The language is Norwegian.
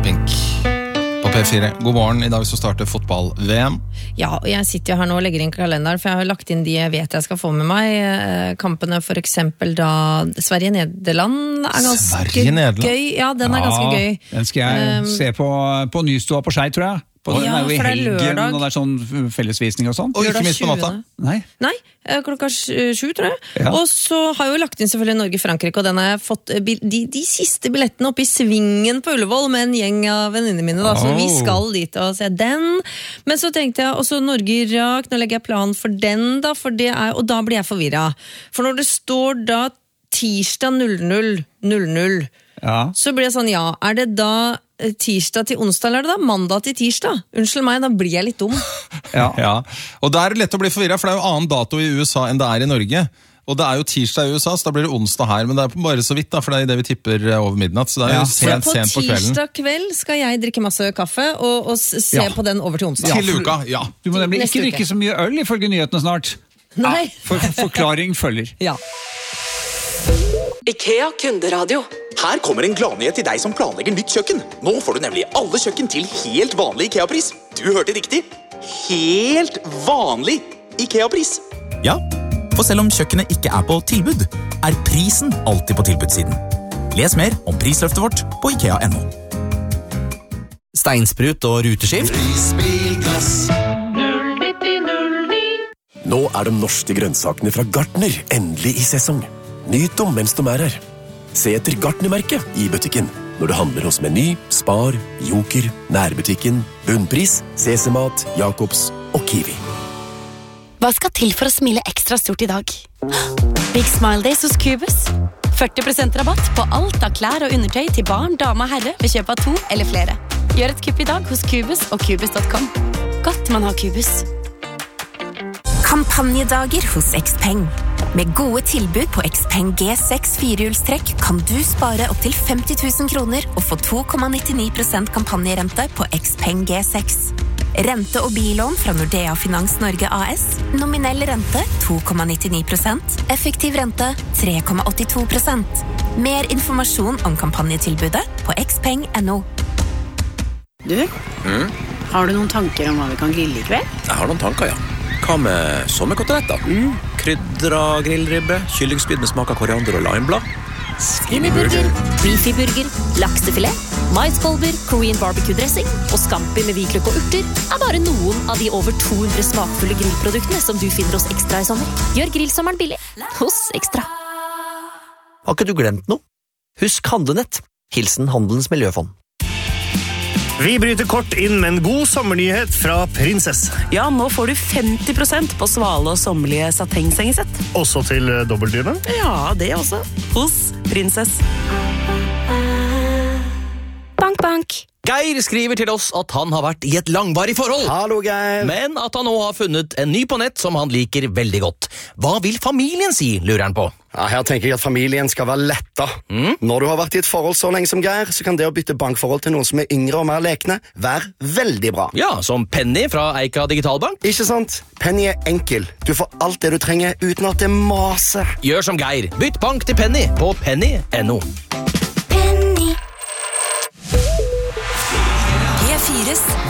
Blackpink på P4. God morgen, i dag så starter fotball-VM. Ja, og jeg sitter jo her nå og legger inn kalenderen, for jeg har lagt inn de jeg vet jeg skal få med meg. Kampene for eksempel da Sverige-Nederland er ganske gøy. Ja, den er ganske gøy. Den skal jeg se på Nystua på Skei, tror jeg. Den er jo i helgen, og det er sånn fellesvisning og sånn. Og ikke minst på natta. Nei, klokka 7, tror jeg. Ja. Og så har jeg jo lagt inn selvfølgelig Norge-Frankrike, og den har jeg fått de siste billettene oppe i svingen på Ullevål med en gjeng av venninnene mine, da, så vi skal dit og se den. Men så tenkte jeg også Norge-Irak, nå legger jeg planen for den da, og da blir jeg forvirret. For når det står da tirsdag 00:00, så blir det sånn, er det da tirsdag til onsdag, eller er det da mandag til tirsdag? Unnskyld meg, da blir jeg litt dum. Ja. Og det er lett å bli forvirret, for det er jo annen dato i USA enn det er i Norge. Og det er jo tirsdag i USA, så da blir det onsdag her, men det er bare så vidt da, for det er det vi tipper over midnatt, så det er jo sent på kvelden. Så på tirsdag kveld skal jeg drikke masse kaffe og se på den over til onsdag. Til uka, Du må nemlig ikke drikke så mye øl ifølge nyhetene snart. Nei. Forklaring følger. Ja. IKEA kunderadio. Her kommer en gladnyhet til deg som planlegger nytt kjøkken. Nå får du nemlig alle kjøkken til helt vanlig IKEA-pris. Du hørte riktig. Helt vanlig IKEA-pris. Ja, for selv om kjøkkenet ikke er på tilbud, er prisen alltid på tilbudssiden. Les mer om prisløftet vårt på IKEA.no. Steinsprut og ruteskift. Nå er de norske grønnsakene fra Gartner endelig i sesong. Nyt dem mens de er her. Se etter Gartner-merket i butikken når du handler hos Meny, Spar, Joker, Nærbutikken, Bunnpris, CC-mat, Jacobs og Kiwi. Hva skal til for å smile ekstra stort i dag? Big Smile Days hos Cubus. 40% rabatt på alt av klær og undertøy til barn, dame og herre ved kjøp av 2 eller flere. Gjør et kupp i dag hos Cubus og Cubus.com. Godt man har Cubus. Kampanjedager hos Xpeng. Med gode tilbud på Xpeng G6 firehjulstrekk kan du spare opp til 50 000 kroner og få 2,99% kampanjerente på Xpeng G6. Rente- og billån fra Nordea Finans Norge AS. Nominell rente 2,99%. Effektiv rente 3,82%. Mer informasjon om kampanjetilbudet på xpeng.no. Du, har du noen tanker om hva vi kan grille i kveld? Jeg har noen tanker, ja. Hva med sommerkoteletter? Krydra grillribbe, kyllingspyd med smak av koriander og limeblad. Skinnyburger, beefy-burger, laksefilet, maiskolber, Korean barbecue-dressing og scampi med hvitløk og urter er bare noen av de over 200 smakfulle grillproduktene som du finner hos Ekstra i sommer. Gjør grillsommeren billig hos Ekstra. Har ikke du glemt noe? Husk Handlenett. Hilsen Handelens Miljøfond. Vi bryter kort inn med en god sommernyhet fra Prinsess. Ja, nå får du 50% på svale og sommerlige satengsengesett. Også til dobbeltdyne? Ja, det også. Hos Prinsess. Bank, bank. Geir skriver til oss at han har vært i et langvarig forhold. Hallo, Geir. Men at han nå har funnet en ny på nett som han liker veldig godt. Hva vil familien si, lurer han på? Ja, her tenker jeg at familien skal være letta. Når du har vært i et forhold så lenge som Geir, så kan det å bytte bankforhold til noen som er yngre og mer lekne være veldig bra. Ja, som Penny fra Eika Digitalbank. Ikke sant? Penny er enkel. Du får alt det du trenger uten at det maser. Gjør som Geir. Bytt bank til Penny på penny.no. P4's